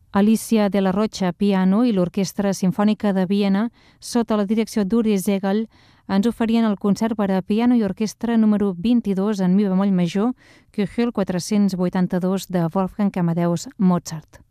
Alicia de la Rocha, piano, i l'Orquestra Simfònica de Viena, sota la direcció d'Uri Zegel, ens oferien el concert per a piano i orquestra número 22 en mi bemoll major, Köchel 482 de Wolfgang Amadeus Mozart.